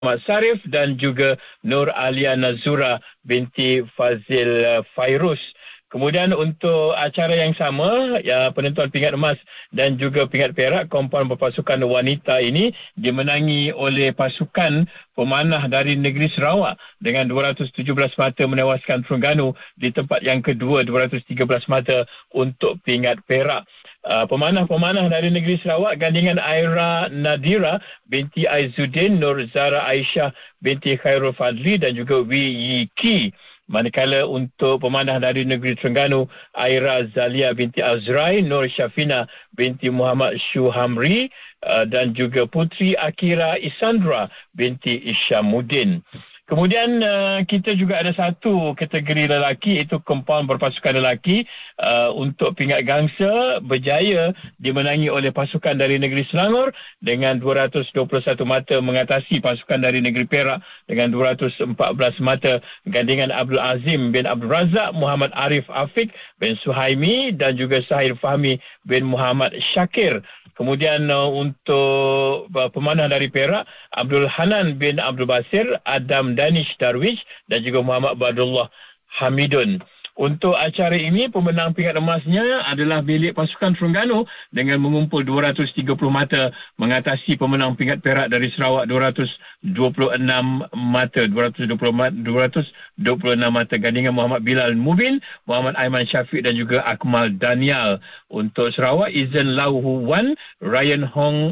Muhammad Sarif dan juga Nur Alia Nazura binti Fazil Fairuz. Kemudian untuk acara yang sama, penentuan pingat emas dan juga pingat perak, kumpulan berpasukan wanita ini dimenangi oleh pasukan pemanah dari negeri Sarawak dengan 217 mata menewaskan Terengganu di tempat yang kedua 213 mata untuk pingat perak. Pemanah-pemanah dari negeri Sarawak gandingan Aira Nadira binti Aizuddin, Nur Zara Aisyah binti Khairul Fadli dan juga Wee Yi Ki. Manakala untuk pemanah dari negeri Terengganu, Aira Zalia binti Azrai, Nur Syafina binti Muhammad Syuhamri dan juga Putri Akira Isandra binti Isyamuddin. Kemudian kita juga ada satu kategori lelaki, iaitu kumpulan berpasukan lelaki untuk pingat gangsa berjaya dimenangi oleh pasukan dari negeri Selangor dengan 221 mata mengatasi pasukan dari negeri Perak dengan 214 mata gandingan Abdul Azim bin Abdul Razak, Muhammad Arif Afiq bin Suhaimi dan juga Sahir Fahmi bin Muhammad Syakir. Kemudian untuk pemanah dari Perak, Abdul Hanan bin Abdul Basir, Adam Danish Darwish dan juga Muhammad Badullah Hamidun. Untuk acara ini, pemenang pingat emasnya adalah milik pasukan Terengganu dengan mengumpul 230 mata mengatasi pemenang pingat perak dari Sarawak 226 mata. 226 mata gandingan Muhammad Bilal Mubin, Muhammad Aiman Syafiq dan juga Akmal Danial. Untuk Sarawak, Izan Lau Wan, Ryan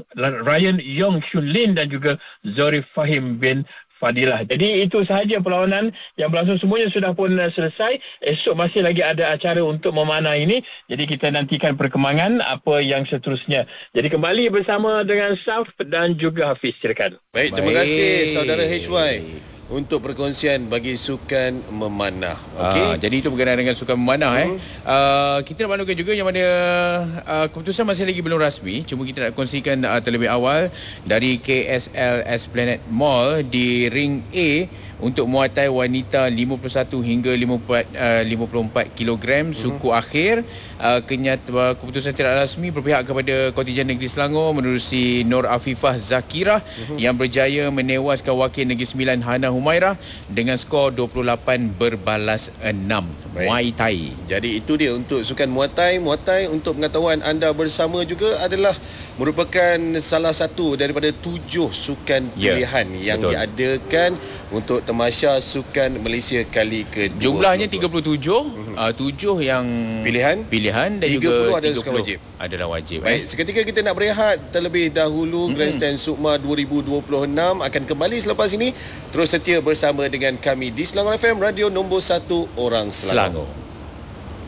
Yong Shun Lin dan juga Zorif Fahim bin Fadilah. Jadi itu sahaja perlawanan yang berlangsung, semuanya sudah pun selesai. Esok masih lagi ada acara untuk memanah ini. Jadi kita nantikan perkembangan apa yang seterusnya. Jadi kembali bersama dengan Saf dan juga Hafiz. Silakan. Baik, terima kasih saudara HY untuk perkongsian bagi sukan memanah. Okey. Jadi itu berkenaan dengan sukan memanah. Kita nak maklumkan juga yang mana keputusan masih lagi belum rasmi. Cuma kita nak kongsikan terlebih awal dari KSL Esplanade Mall di Ring A untuk Muay Thai wanita 51 hingga 54 kg suku akhir. Keputusan tidak rasmi berpihak kepada kontijen negeri Selangor menerusi Nur Afifah Zakirah yang berjaya menewaskan wakil Negeri Sembilan Hana Humairah dengan skor 28 berbalas 6. Muay Thai. Jadi itu dia untuk sukan Muay Thai. Muay Thai untuk pengetahuan anda bersama juga adalah merupakan salah satu daripada 7 sukan pilihan yang diadakan untuk Tamasya Sukan Malaysia kali ke-20. Jumlahnya 37, 7 yang pilihan dan 30 juga 30 adalah wajib. Baik, seketika kita nak berehat terlebih dahulu. Grandstand Sukma 2026 akan kembali selepas ini. Terus setia bersama dengan kami di Selangor FM, radio nombor 1 orang Selangor.